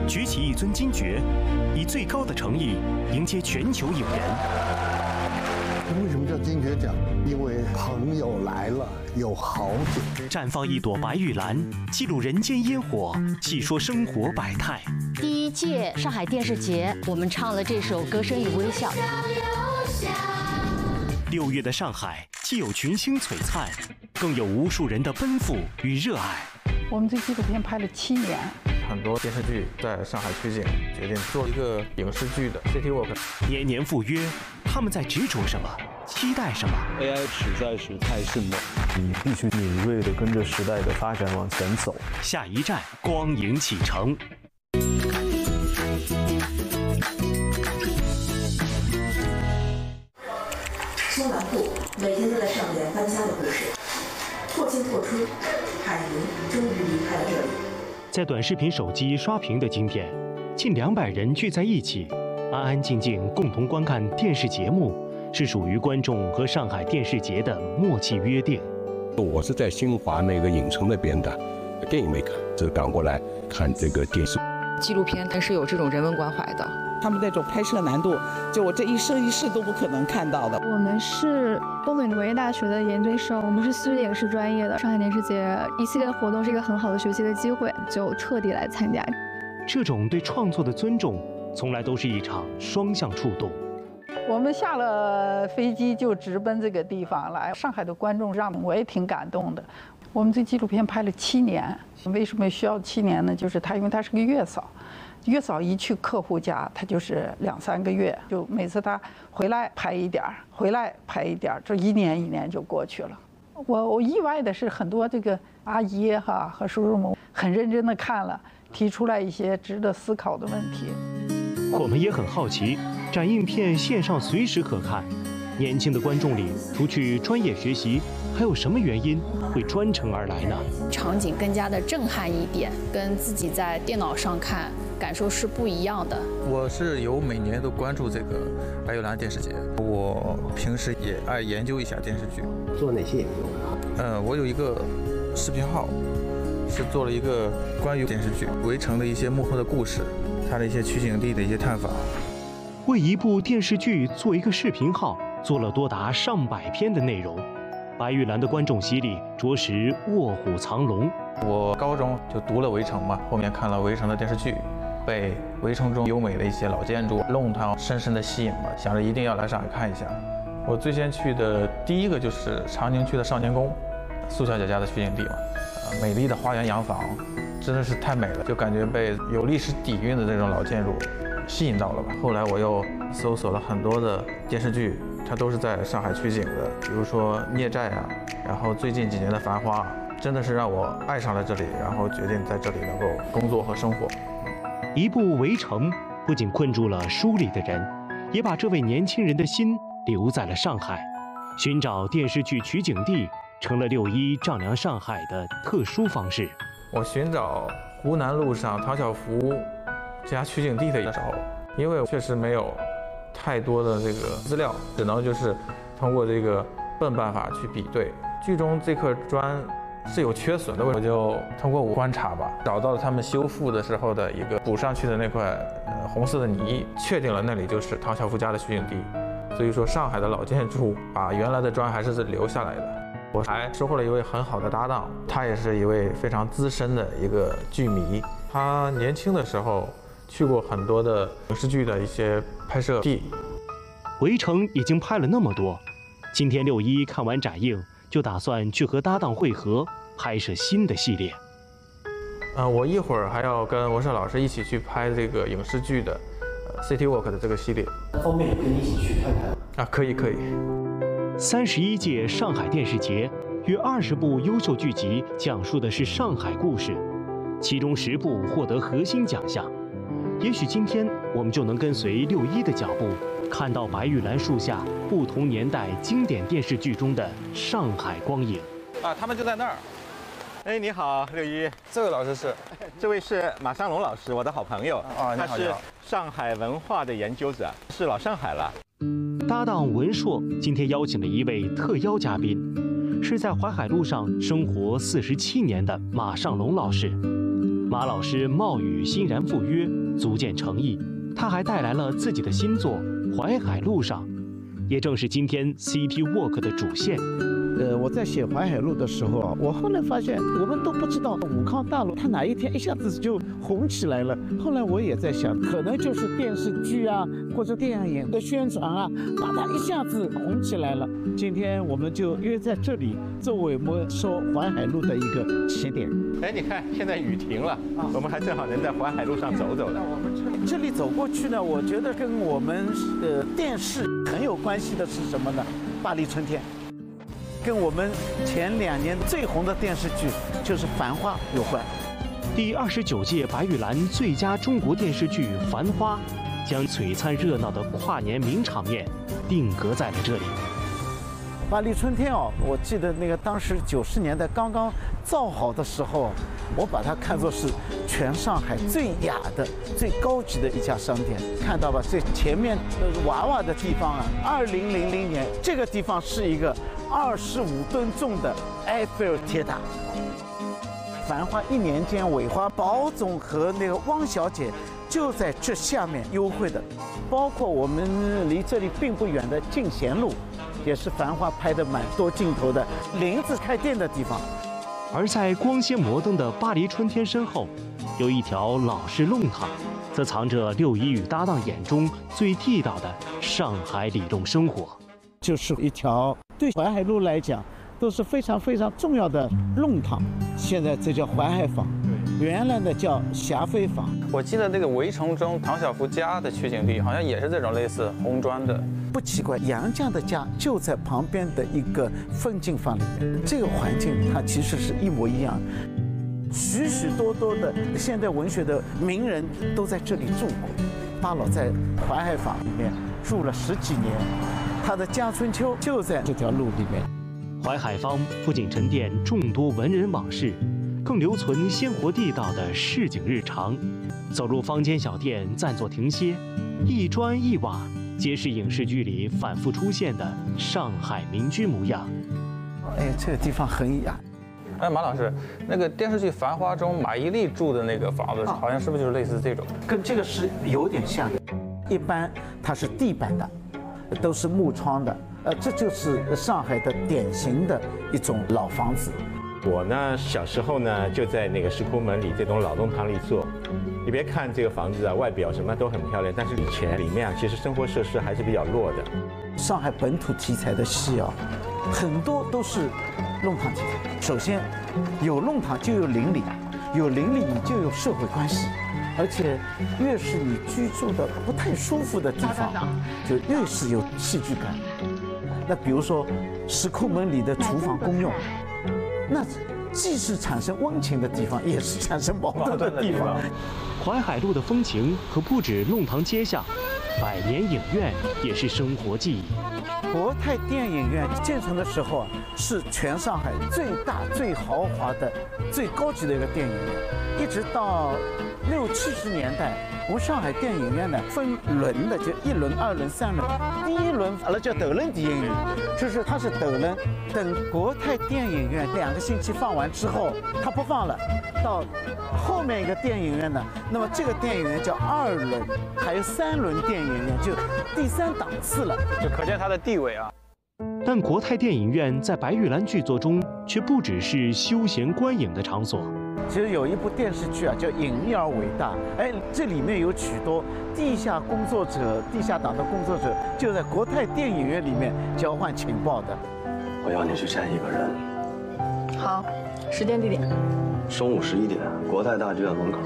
举起一尊金爵，以最高的诚意迎接全球影人。 为什么叫金爵奖？因为朋友来了，有好酒。 绽放一朵白玉兰，记录人间烟火，细说生活百态。 第1届上海电视节，我们唱了这首《歌声与微笑》。 6月的上海，既有群星璀璨，更有无数人的奔赴与热爱。 我们这纪录片拍了7年， 很多电视剧在上海取景，决定做一个影视剧的 City Walk。 年年赴约，他们在执着什么？期待什么 ？AI 实在是太迅猛， 你必须敏锐地跟着时代的发展往前走。 下一站，光影启程。 松兰铺每天都在上演搬家的故事，破镜破春，海云终于离开了这里。 在短视频手机刷屏的今天，近200人聚在一起，安安静静共同观看电视节目，是属于观众和上海电视节的默契约定。 我是在新华那个影城那边的，电影没看，就赶过来看这个电视。 纪录片它是有这种人文关怀的， 他们那种拍摄难度，就我这一生一世都不可能看到的。 我们是东北农业大学的研究生，我们是戏剧影视专业的。上海电视节一系列活动是一个很好的学习的机会，就特地来参加。 这种对创作的尊重，从来都是一场双向触动。 我们下了飞机就直奔这个地方来，上海的观众让我也挺感动的。我们这纪录片拍了7年，为什么需要7年呢？就是因为它是个月嫂，月嫂一去客户家，他就是2、3个月，就每次他回来拍一点儿，回来拍一点儿，这1年1年就过去了。我意外的是，很多这个阿姨和叔叔们很认真的看了，提出来一些值得思考的问题。 我们也很好奇，展映片线上随时可看，年轻的观众里，除去专业学习，还有什么原因会专程而来呢？ 场景更加的震撼一点，跟自己在电脑上看感受是不一样的。 我是每年都关注这个白玉兰电视节，我平时也爱研究一下电视剧。 做哪些研究？ 我有一个视频号，是做了一个关于电视剧《围城》的一些幕后的故事，它的一些取景地的一些探访。 为一部电视剧做一个视频号，做了多达上百篇的内容。白玉兰的观众席里着实卧虎藏龙。 我高中就读了《围城》嘛，后面看了《围城》的电视剧，被《围城》中优美的一些老建筑、弄堂深深的吸引了，想着一定要来上海看一下。我最先去的第一个就是长宁区的少年宫，苏小姐家的取景地嘛，美丽的花园洋房，真的是太美了，就感觉被有历史底蕴的这种老建筑吸引到了吧。后来我又搜索了很多的电视剧，它都是在上海取景的，比如说《孽债》啊，然后最近几年的《繁花》，真的是让我爱上了这里，然后决定在这里能够工作和生活。 一部《围城》不仅困住了书里的人，也把这位年轻人的心留在了上海。寻找电视剧取景地，成了6·1丈量上海的特殊方式。 我寻找湖南路上唐晓芙家取景地的时候，因为确实没有太多的这个资料，只能就是通过这个笨办法去比对。剧中这块砖是有缺损的，我就通过观察吧，找到了他们修复的时候的一个补上去的那块红色的泥，确定了那里就是唐晓芙家的取景地。所以说，上海的老建筑把原来的砖还是留下来的。我还收获了一位很好的搭档，他也是一位非常资深的一个剧迷。他年轻的时候去过很多的影视剧的一些拍摄地。 围城已经拍了那么多，今天6·1看完展映，就打算去和搭档会合，拍摄新的系列。 我一会儿还要跟文胜老师一起去拍这个影视剧的City Walk 的这个系列。 方便跟你一起去看看？ 可以。 31届上海电视节约20部优秀剧集，讲述的是上海故事，其中10部获得核心奖项。也许今天我们就能跟随6·1的脚步，看到白玉兰树下不同年代经典电视剧中的上海光影。 他们就在那儿。哎，你好，6·1。 这位老师是？ 这位是马尚龙老师，我的好朋友。 你好。 他是上海文化的研究者，是老上海了。 搭档文硕今天邀请了一位特邀嘉宾，是在淮海路上生活47年的马尚龙老师。马老师冒雨欣然赴约， 足见诚意。他还带来了自己的新作《淮海路上》，也正是今天 City Walk 的主线。 我在写淮海路的时候啊，我后来发现我们都不知道武康大楼它哪一天一下子就红起来了。后来我也在想，可能就是电视剧啊或者电影的宣传啊，把它一下子红起来了。今天我们就约在这里，作为我们说淮海路的一个起点。 哎，你看现在雨停了，我们还正好能在淮海路上走走了。 这里走过去呢，我觉得跟我们电视很有关系的是什么呢？巴黎春天。跟我们前2年最红的电视剧就是《繁花》有关。 第29届白玉兰最佳中国电视剧《繁花》将璀璨热闹的跨年名场面定格在了这里。 巴黎春天哦，我记得那个当时90年代刚刚造好的时候，我把它看作是全上海最雅的、最高级的一家商店。看到吧，这前面娃娃的地方啊，2000年这个地方是一个25吨重的埃菲尔铁塔。繁花1年间尾花，宝总和那个汪小姐就在这下面幽会的，包括我们离这里并不远的进贤路，也是繁花拍的蛮多镜头的林子开店的地方。 而在光鲜摩登的巴黎春天身后，有一条老式弄堂，则藏着6一与搭档眼中最地道的上海里弄生活。 就是一条对淮海路来讲都是非常非常重要的弄堂，现在这叫淮海坊，原来的叫霞飞坊。 我记得那个《围城》中唐晓芙家的取景地好像也是这种类似红砖的。 不奇怪，杨绛的家就在旁边的一个风景坊里面，这个环境它其实是一模一样。许许多多的现代文学的名人都在这里住过。巴老在淮海坊里面住了10几年，他的家春秋就在这条路里面。 淮海坊不仅沉淀众多文人往事，更留存鲜活地道的市井日常。走入坊间小店，暂作停歇，一砖一瓦皆是影视剧里反复出现的上海民居模样。 哎，这个地方很雅。 哎，马老师，那个电视剧《繁花》中马伊琍住的那个房子，好像是不是就是类似这种？ 跟这个是有点像的。一般它是地板的，都是木窗的。这就是上海的典型的一种老房子。 我呢，小时候呢就在那个石库门里这栋老弄堂里做。你别看这个房子啊，外表什么都很漂亮，但是里面啊，其实生活设施还是比较弱的。 上海本土题材的戏啊，很多都是弄堂题材。首先，有弄堂就有邻里，有邻里你就有社会关系，而且越是你居住的不太舒服的地方，就越是有戏剧感。那比如说石库门里的厨房公用，那既是产生温情的地方，也是产生矛盾的地方。 淮海路的风情可不止弄堂街巷，百年影院也是生活记忆。 国泰电影院建成的时候啊，是全上海最大、最豪华的、最高级的一个电影院。一直到60、70年代，我们上海电影院呢分轮的，就1轮、2轮、3轮。第1轮阿拉叫斗轮电影院，就是它是斗轮。等国泰电影院2个星期放完之后，它不放了，到后面一个电影院呢，那么这个电影院叫2轮，还有3轮电影院，就第3档次了， 就可见它的地位啊。 但国泰电影院在白玉兰剧作中却不只是休闲观影的场所。 其实有一部电视剧啊，叫《隐秘而伟大》，哎，这里面有许多地下工作者、地下党的工作者，就在国泰电影院里面交换情报的。 我要你去见一个人。 好，时间地点。 中午11点，国泰大剧院门口。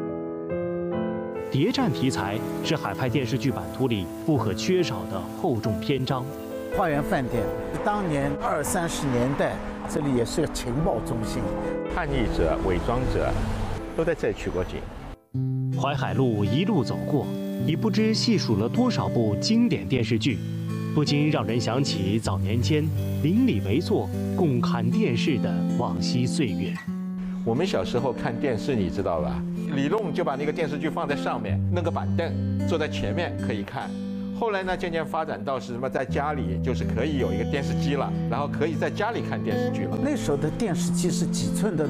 谍战题材是海派电视剧版图里不可缺少的厚重篇章。 花园饭店，当年20、30年代，这里也是个情报中心。 叛逆者、伪装者都在这里取过景。 淮海路一路走过，已不知细数了多少部经典电视剧，不禁让人想起早年间邻里围坐共看电视的往昔岁月。 我们小时候看电视，你知道吧？李弄就把那个电视剧放在上面，弄个板凳，坐在前面可以看。后来呢，渐渐发展到是什么，在家里就是可以有一个电视机了，然后可以在家里看电视剧了。 那时候的电视机是几寸的呢？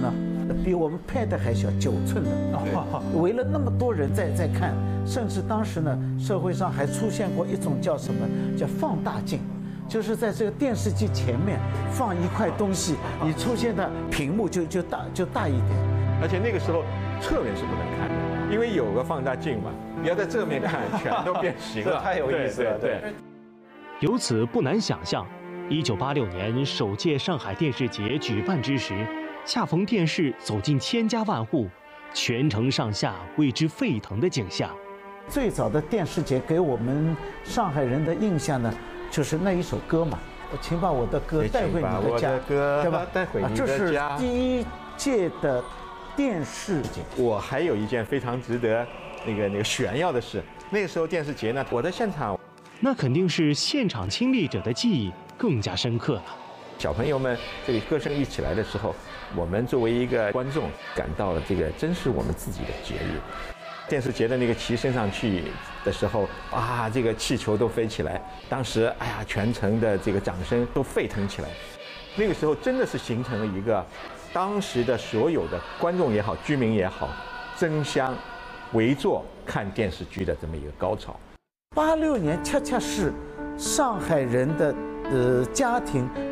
比我们 Pad 还小，9寸的，围了那么多人在看，甚至当时呢，社会上还出现过一种叫什么叫放大镜，就是在这个电视机前面放一块东西，你出现的屏幕就大一点。 而且那个时候侧面是不能看的，因为有个放大镜嘛，你要在正面看，全都变形了， 太有意思了。对。 由此不难想象，1986年首届上海电视节举办之时，恰逢电视走进千家万户，全城上下为之沸腾的景象。 最早的电视节给我们上海人的印象呢，就是那一首歌嘛，请把我的歌带回你的家，对吧？ 带回你的家。 这是第一届的电视节。 我还有一件非常值得那个炫耀的事，那个时候电视节呢，我在现场。 那肯定是现场亲历者的记忆更加深刻了。 小朋友们这里歌声一起来的时候，我们作为一个观众感到了这个真是我们自己的节日。电视节的那个旗升上去的时候，啊，这个气球都飞起来，当时哎呀，全城的这个掌声都沸腾起来。那个时候真的是形成了一个当时的所有的观众也好，居民也好，争相围坐看电视剧的这么一个高潮。 86年恰恰是上海人的家庭